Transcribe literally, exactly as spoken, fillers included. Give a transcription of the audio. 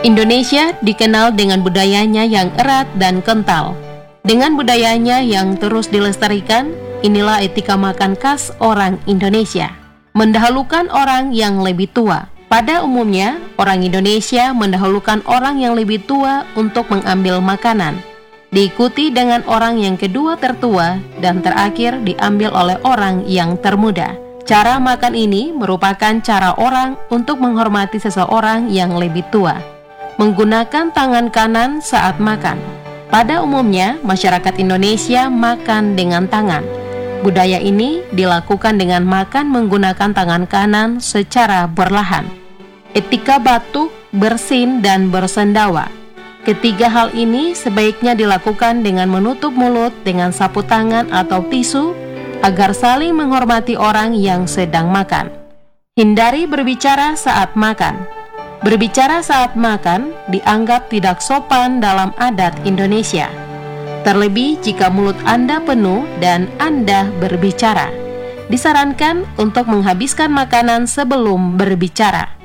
Indonesia dikenal dengan budayanya yang erat dan kental. Dengan budayanya yang terus dilestarikan, inilah etika makan khas orang Indonesia. Mendahulukan orang yang lebih tua. Pada umumnya, orang Indonesia mendahulukan orang yang lebih tua untuk mengambil makanan, diikuti dengan orang yang kedua tertua, dan terakhir diambil oleh orang yang termuda. Cara makan ini merupakan cara orang untuk menghormati seseorang yang lebih tua. Menggunakan tangan kanan saat makan. Pada umumnya, masyarakat Indonesia makan dengan tangan. Budaya ini dilakukan dengan makan menggunakan tangan kanan secara perlahan. Etika batuk, bersin, dan bersendawa. Ketiga hal ini sebaiknya dilakukan dengan menutup mulut dengan sapu tangan atau tisu agar saling menghormati orang yang sedang makan. Hindari berbicara saat makan. Berbicara saat makan dianggap tidak sopan dalam adat Indonesia. Terlebih jika mulut Anda penuh dan Anda berbicara. Disarankan untuk menghabiskan makanan sebelum berbicara.